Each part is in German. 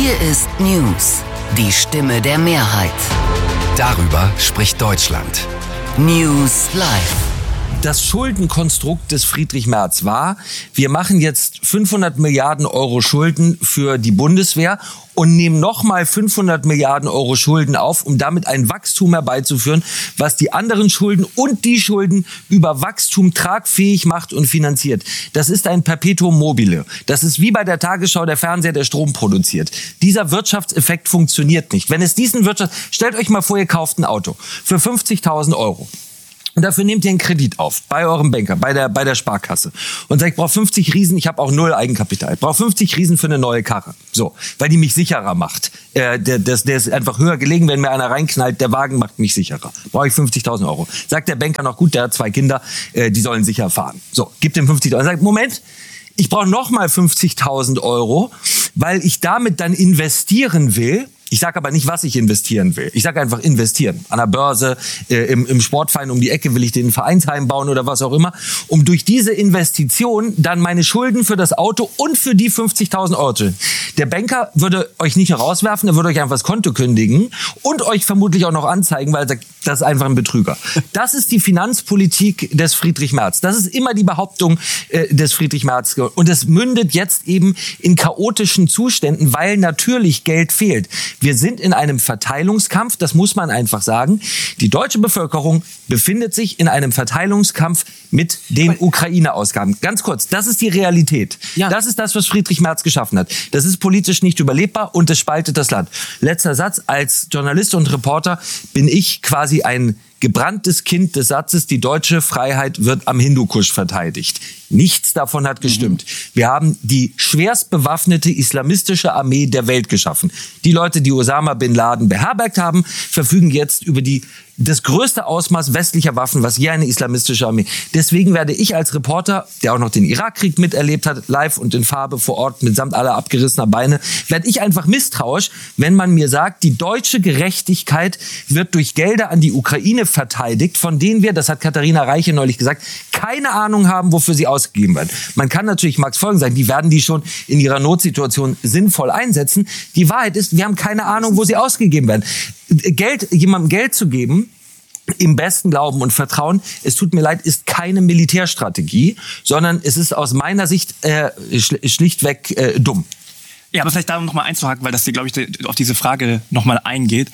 Hier ist News, die Stimme der Mehrheit. Darüber spricht Deutschland. News Live. Das Schuldenkonstrukt des Friedrich Merz war, wir machen jetzt 500 Milliarden Euro Schulden für die Bundeswehr und nehmen nochmal 500 Milliarden Euro Schulden auf, um damit ein Wachstum herbeizuführen, was die anderen Schulden und die Schulden über Wachstum tragfähig macht und finanziert. Das ist ein Perpetuum mobile. Das ist wie bei der Tagesschau der Fernseher, der Strom produziert. Dieser Wirtschaftseffekt funktioniert nicht. Wenn es diesen stellt euch mal vor, ihr kauft ein Auto für 50.000 Euro. Und dafür nehmt ihr einen Kredit auf bei eurem Banker, bei der Sparkasse. Und sagt, ich brauche 50 Riesen, ich habe auch 0 Eigenkapital. Ich brauche 50 Riesen für eine neue Karre. So, weil die mich sicherer macht. Der ist einfach höher gelegen, wenn mir einer reinknallt, der Wagen macht mich sicherer. Brauche ich 50.000 Euro. Sagt der Banker noch, gut, der hat 2 Kinder, die sollen sicher fahren. So, gibt ihm 50.000 Euro. Sagt, Moment, ich brauche nochmal 50.000 Euro, weil ich damit dann investieren will. Ich sage aber nicht, was ich investieren will. Ich sage einfach investieren. An der Börse, im Sportverein um die Ecke will ich den Vereinsheim bauen oder was auch immer. Um durch diese Investition dann meine Schulden für das Auto und für die 50.000 Euro zu. Der Banker würde euch nicht noch rauswerfen, er würde euch einfach das Konto kündigen und euch vermutlich auch noch anzeigen, weil er sagt, das ist einfach ein Betrüger. Das ist die Finanzpolitik des Friedrich Merz. Das ist immer die Behauptung des Friedrich Merz. Und es mündet jetzt eben in chaotischen Zuständen, weil natürlich Geld fehlt. Wir sind in einem Verteilungskampf, das muss man einfach sagen. Die deutsche Bevölkerung befindet sich in einem Verteilungskampf mit den Ukraine-Ausgaben. Ganz kurz, das ist die Realität. Ja. Das ist das, was Friedrich Merz geschaffen hat. Das ist politisch nicht überlebbar und es spaltet das Land. Letzter Satz, als Journalist und Reporter bin ich quasi ein gebranntes Kind des Satzes, die deutsche Freiheit wird am Hindukusch verteidigt. Nichts davon hat gestimmt. Wir haben die schwerst bewaffnete islamistische Armee der Welt geschaffen. Die Leute, die Osama Bin Laden beherbergt haben, verfügen jetzt über das größte Ausmaß westlicher Waffen, was je eine islamistische Armee. Deswegen werde ich als Reporter, der auch noch den Irakkrieg miterlebt hat, live und in Farbe vor Ort mitsamt aller abgerissener Beine, werde ich einfach misstrauisch, wenn man mir sagt, die deutsche Gerechtigkeit wird durch Gelder an die Ukraine verteidigt, von denen wir, das hat Katharina Reiche neulich gesagt, keine Ahnung haben, wofür sie ausgegeben werden. Man kann natürlich Max Folgen sagen, die werden die schon in ihrer Notsituation sinnvoll einsetzen. Die Wahrheit ist, wir haben keine Ahnung, wo sie ausgegeben werden. Jemandem Geld zu geben, im besten Glauben und Vertrauen, es tut mir leid, ist keine Militärstrategie, sondern es ist aus meiner Sicht schlichtweg dumm. Ja, aber vielleicht da noch mal einzuhaken, weil das hier, glaube ich, auf diese Frage noch mal eingeht.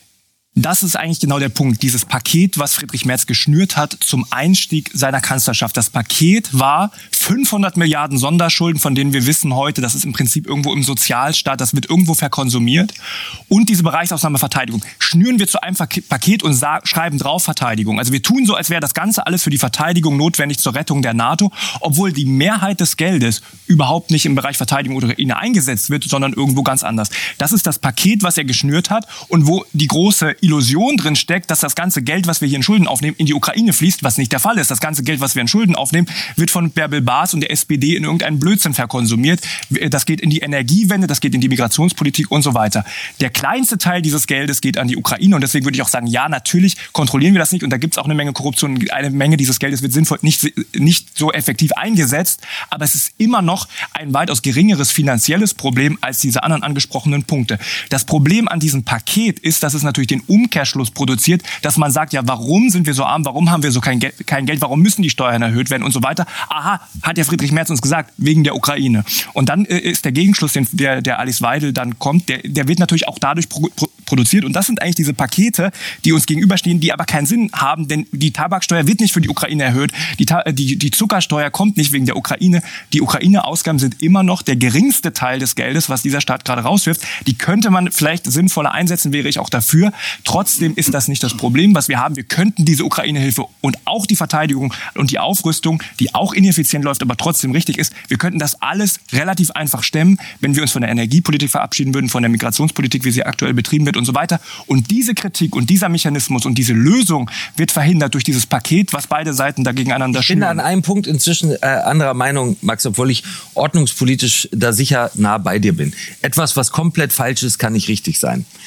Das ist eigentlich genau der Punkt. Dieses Paket, was Friedrich Merz geschnürt hat zum Einstieg seiner Kanzlerschaft. Das Paket war 500 Milliarden Sonderschulden, von denen wir wissen heute, das ist im Prinzip irgendwo im Sozialstaat, das wird irgendwo verkonsumiert. Und diese Bereichsausnahme Verteidigung. Schnüren wir zu einem Paket und schreiben drauf Verteidigung. Also wir tun so, als wäre das Ganze alles für die Verteidigung notwendig zur Rettung der NATO, obwohl die Mehrheit des Geldes überhaupt nicht im Bereich Verteidigung oder Ukraine eingesetzt wird, sondern irgendwo ganz anders. Das ist das Paket, was er geschnürt hat und wo die große Illusion drin steckt, dass das ganze Geld, was wir hier in Schulden aufnehmen, in die Ukraine fließt, was nicht der Fall ist. Das ganze Geld, was wir in Schulden aufnehmen, wird von Bärbel Baas und der SPD in irgendeinen Blödsinn verkonsumiert. Das geht in die Energiewende, das geht in die Migrationspolitik und so weiter. Der kleinste Teil dieses Geldes geht an die Ukraine und deswegen würde ich auch sagen, ja, natürlich kontrollieren wir das nicht und da gibt es auch eine Menge Korruption, eine Menge dieses Geldes wird sinnvoll nicht so effektiv eingesetzt, aber es ist immer noch ein weitaus geringeres finanzielles Problem als diese anderen angesprochenen Punkte. Das Problem an diesem Paket ist, dass es natürlich den Umkehrschluss produziert, dass man sagt, ja, warum sind wir so arm, warum haben wir so kein Geld, warum müssen die Steuern erhöht werden und so weiter. Aha, hat ja Friedrich Merz uns gesagt, wegen der Ukraine. Und dann ist der Gegenschluss, der Alice Weidel dann kommt, der wird natürlich auch dadurch produziert. Und das sind eigentlich diese Pakete, die uns gegenüberstehen, die aber keinen Sinn haben, denn die Tabaksteuer wird nicht für die Ukraine erhöht, die Zuckersteuer kommt nicht wegen der Ukraine. Die Ukraine-Ausgaben sind immer noch der geringste Teil des Geldes, was dieser Staat gerade rauswirft. Die könnte man vielleicht sinnvoller einsetzen, wäre ich auch dafür. Trotzdem ist das nicht das Problem, was wir haben. Wir könnten diese Ukraine-Hilfe und auch die Verteidigung und die Aufrüstung, die auch ineffizient läuft, aber trotzdem richtig ist, wir könnten das alles relativ einfach stemmen, wenn wir uns von der Energiepolitik verabschieden würden, von der Migrationspolitik, wie sie aktuell betrieben wird und so weiter. Und diese Kritik und dieser Mechanismus und diese Lösung wird verhindert durch dieses Paket, was beide Seiten da gegeneinander schüren. Ich bin an einem Punkt inzwischen anderer Meinung, Max, obwohl ich ordnungspolitisch da sicher nah bei dir bin. Etwas, was komplett falsch ist, kann nicht richtig sein.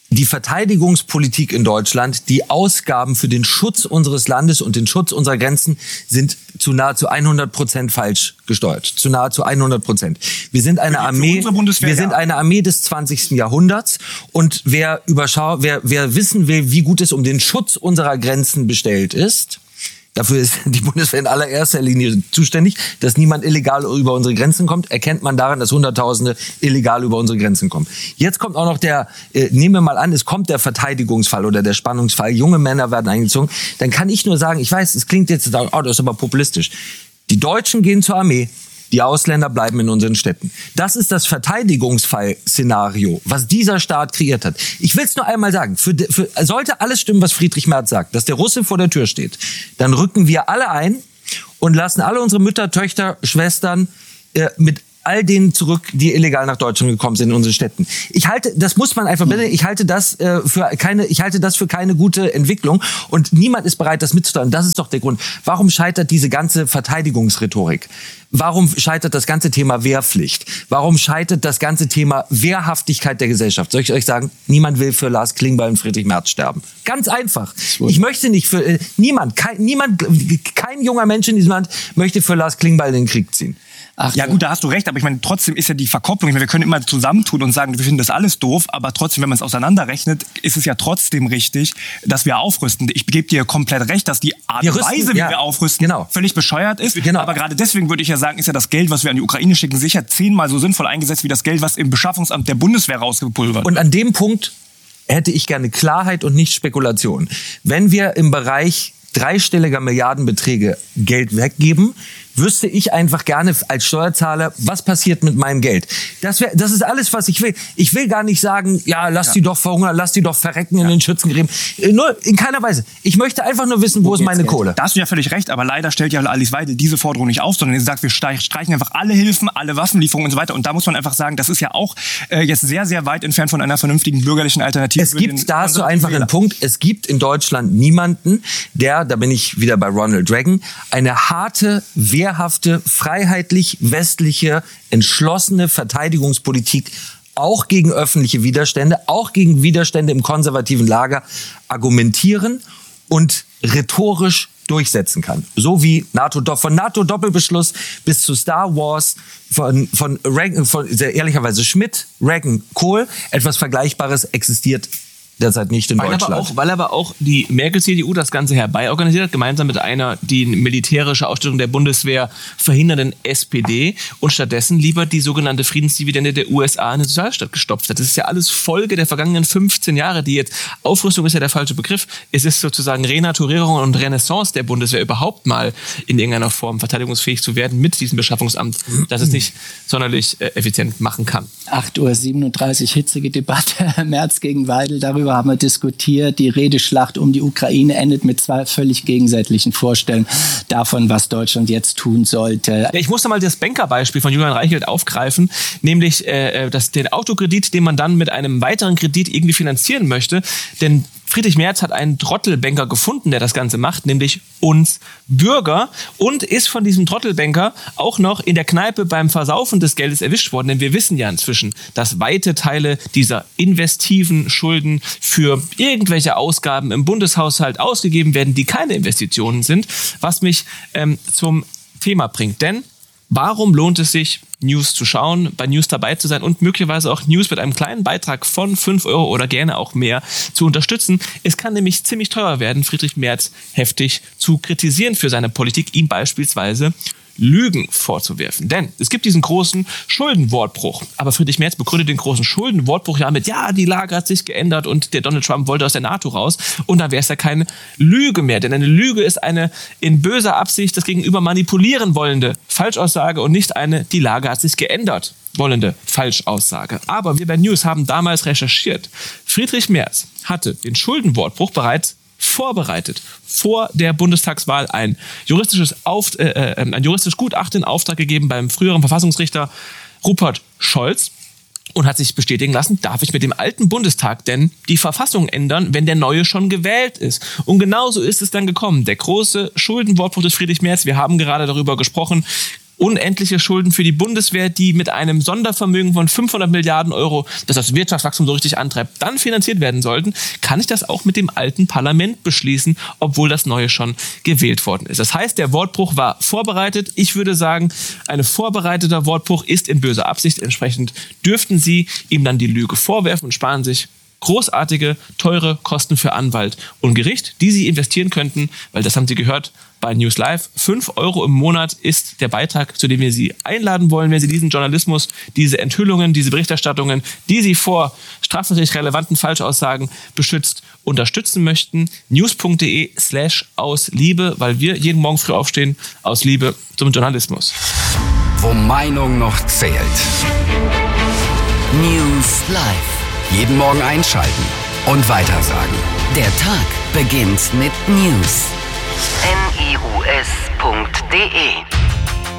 die Verteidigungspolitik in Deutschland, die Ausgaben für den Schutz unseres Landes und den Schutz unserer Grenzen sind zu nahezu 100% falsch gesteuert. Zu nahezu 100%. Wir sind eine Armee, eine Armee des 20. Jahrhunderts und wer wissen will, wie gut es um den Schutz unserer Grenzen bestellt ist, dafür ist die Bundeswehr in allererster Linie zuständig, dass niemand illegal über unsere Grenzen kommt. Erkennt man daran, dass Hunderttausende illegal über unsere Grenzen kommen. Jetzt kommt auch noch nehmen wir mal an, es kommt der Verteidigungsfall oder der Spannungsfall. Junge Männer werden eingezogen. Dann kann ich nur sagen, ich weiß, es klingt jetzt, das ist aber populistisch. Die Deutschen gehen zur Armee. Die Ausländer bleiben in unseren Städten. Das ist das Verteidigungsfall-Szenario, was dieser Staat kreiert hat. Ich will es nur einmal sagen, sollte alles stimmen, was Friedrich Merz sagt, dass der Russe vor der Tür steht, dann rücken wir alle ein und lassen alle unsere Mütter, Töchter, Schwestern mit all denen zurück, die illegal nach Deutschland gekommen sind in unseren Städten. Ich halte das für keine gute Entwicklung und niemand ist bereit, das mitzuteilen. Das ist doch der Grund. Warum scheitert diese ganze Verteidigungsrhetorik? Warum scheitert das ganze Thema Wehrpflicht? Warum scheitert das ganze Thema Wehrhaftigkeit der Gesellschaft? Soll ich euch sagen, niemand will für Lars Klingbeil und Friedrich Merz sterben. Ganz einfach. Ich möchte nicht für kein junger Mensch in diesem Land möchte für Lars Klingbeil in den Krieg ziehen. Ja gut, da hast du recht, aber ich meine, trotzdem ist ja die Verkopplung, wir können immer zusammentun und sagen, wir finden das alles doof, aber trotzdem, wenn man es auseinanderrechnet, ist es ja trotzdem richtig, dass wir aufrüsten. Ich gebe dir komplett recht, dass die Art und Weise, wie wir aufrüsten, völlig bescheuert ist. Genau. Aber gerade deswegen würde ich ja sagen, ist ja das Geld, was wir an die Ukraine schicken, sicher 10-mal so sinnvoll eingesetzt, wie das Geld, was im Beschaffungsamt der Bundeswehr rausgepulvert wird. Und an dem Punkt hätte ich gerne Klarheit und nicht Spekulation. Wenn wir im Bereich dreistelliger Milliardenbeträge Geld weggeben, wüsste ich einfach gerne als Steuerzahler, was passiert mit meinem Geld. Das ist alles, was ich will. Ich will gar nicht sagen, lass die doch verhungern, lass die doch verrecken in den Schützengräben. Nur in keiner Weise. Ich möchte einfach nur wissen, wo ist meine Kohle. Da hast du ja völlig recht, aber leider stellt ja Alice Weidel diese Forderung nicht auf, sondern sie sagt, wir streichen einfach alle Hilfen, alle Waffenlieferungen und so weiter. Und da muss man einfach sagen, das ist ja auch jetzt sehr, sehr weit entfernt von einer vernünftigen bürgerlichen Alternative. Da hast du einfach einen Punkt, es gibt in Deutschland niemanden, da bin ich wieder bei Ronald Reagan, eine harte, wehrhafte, freiheitlich westliche, entschlossene Verteidigungspolitik auch gegen öffentliche Widerstände, auch gegen Widerstände im konservativen Lager argumentieren und rhetorisch durchsetzen kann. So wie von NATO-Doppelbeschluss bis zu Star Wars, von ehrlicherweise Schmidt, Reagan, Kohl, etwas Vergleichbares existiert derzeit nicht in Deutschland. Weil aber auch die Merkel-CDU das Ganze herbeiorganisiert hat, gemeinsam mit einer die militärische Ausstattung der Bundeswehr verhindernden SPD und stattdessen lieber die sogenannte Friedensdividende der USA in den Sozialstaat gestopft hat. Das ist ja alles Folge der vergangenen 15 Jahre, die jetzt, Aufrüstung ist ja der falsche Begriff, es ist sozusagen Renaturierung und Renaissance der Bundeswehr überhaupt mal in irgendeiner Form verteidigungsfähig zu werden mit diesem Beschaffungsamt, das es nicht sonderlich effizient machen kann. 8:37 Uhr, hitzige Debatte, Merz gegen Weidel, darüber haben wir diskutiert. Die Redeschlacht um die Ukraine endet mit zwei völlig gegensätzlichen Vorstellungen davon, was Deutschland jetzt tun sollte. Ja, ich musste mal das Bankerbeispiel von Julian Reichelt aufgreifen, nämlich den Autokredit, den man dann mit einem weiteren Kredit irgendwie finanzieren möchte. Denn Friedrich Merz hat einen Trottelbanker gefunden, der das Ganze macht, nämlich uns Bürger, und ist von diesem Trottelbanker auch noch in der Kneipe beim Versaufen des Geldes erwischt worden. Denn wir wissen ja inzwischen, dass weite Teile dieser investiven Schulden für irgendwelche Ausgaben im Bundeshaushalt ausgegeben werden, die keine Investitionen sind, was mich zum Thema bringt. Denn warum lohnt es sich, News zu schauen, bei News dabei zu sein und möglicherweise auch News mit einem kleinen Beitrag von 5 Euro oder gerne auch mehr zu unterstützen? Es kann nämlich ziemlich teuer werden, Friedrich Merz heftig zu kritisieren für seine Politik, ihm beispielsweise Lügen vorzuwerfen. Denn es gibt diesen großen Schuldenwortbruch. Aber Friedrich Merz begründet den großen Schuldenwortbruch ja mit, die Lage hat sich geändert und der Donald Trump wollte aus der NATO raus. Und dann wäre es ja keine Lüge mehr. Denn eine Lüge ist eine in böser Absicht das Gegenüber manipulieren wollende Falschaussage und nicht eine, die Lage hat sich geändert wollende Falschaussage. Aber wir bei News haben damals recherchiert. Friedrich Merz hatte den Schuldenwortbruch bereits vorbereitet, vor der Bundestagswahl ein juristisches Gutachten in Auftrag gegeben beim früheren Verfassungsrichter Rupert Scholz und hat sich bestätigen lassen, darf ich mit dem alten Bundestag denn die Verfassung ändern, wenn der neue schon gewählt ist? Und genauso ist es dann gekommen. Der große Schuldenwortbruch des Friedrich Merz, wir haben gerade darüber gesprochen, unendliche Schulden für die Bundeswehr, die mit einem Sondervermögen von 500 Milliarden Euro, das das Wirtschaftswachstum so richtig antreibt, dann finanziert werden sollten, kann ich das auch mit dem alten Parlament beschließen, obwohl das neue schon gewählt worden ist. Das heißt, der Wortbruch war vorbereitet. Ich würde sagen, ein vorbereiteter Wortbruch ist in böser Absicht. Entsprechend dürften Sie ihm dann die Lüge vorwerfen und sparen sich großartige, teure Kosten für Anwalt und Gericht, die Sie investieren könnten, weil das haben Sie gehört bei News Live. 5 € im Monat ist der Beitrag, zu dem wir Sie einladen wollen, wenn Sie diesen Journalismus, diese Enthüllungen, diese Berichterstattungen, die Sie vor strafrechtlich relevanten Falschaussagen beschützt, unterstützen möchten. news.de/ausliebe, weil wir jeden Morgen früh aufstehen, aus Liebe zum Journalismus. Wo Meinung noch zählt. News Live. Jeden Morgen einschalten und weitersagen. Der Tag beginnt mit News. news.de